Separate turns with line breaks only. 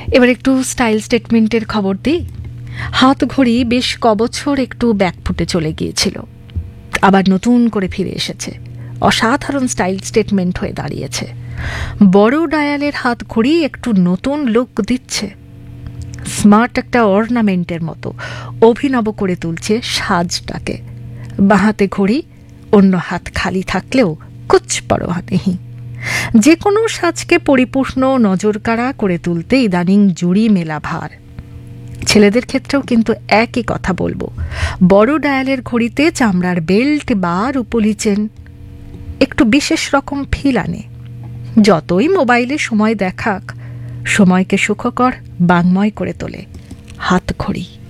এবার একটু স্টাইল স্টেটমেন্টের খবর দিই। হাত ঘড়ি বেশ কবছর একটু ব্যাকফুটে চলে গিয়েছিল, আবার নতুন করে ফিরে এসেছে, অসাধারণ স্টাইল স্টেটমেন্ট হয়ে দাঁড়িয়েছে। বড় ডায়ালের হাত ঘড়ি একটু নতুন লুক দিচ্ছে, স্মার্ট একটা অর্নামেন্টের মতো অভিনব করে তুলছে সাজটাকে। বাঁহাতে ঘড়ি, অন্য হাত খালি থাকলেও কুছ পরোয়া নেই। যে কোনো সাজকে পরিপূর্ণ নজরকাড়া করে তুলতে ইদানিং জুড়ি মেলা ভার। ছেলেদের ক্ষেত্রেও কিন্তু একই কথা বলবো। বড় ডায়ালের ঘড়িতে চামড়ার বেল্ট বা রুপোলি চেন একটু বিশেষ রকম ফিল আনে। যতই মোবাইলে সময় দেখাক, সময়কে সুখকর বাংময় করে তোলে হাত ঘড়ি।